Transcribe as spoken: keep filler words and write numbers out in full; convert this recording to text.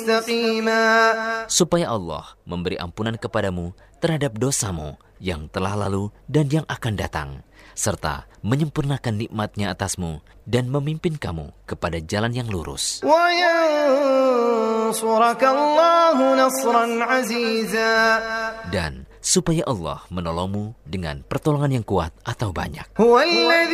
supaya Allah memberi ampunan kepadamu terhadap dosamu yang telah lalu dan yang akan datang, serta menyempurnakan nikmat-Nya atasmu dan memimpin kamu kepada jalan yang lurus. Dan supaya Allah menolongmu dengan pertolongan yang kuat atau banyak.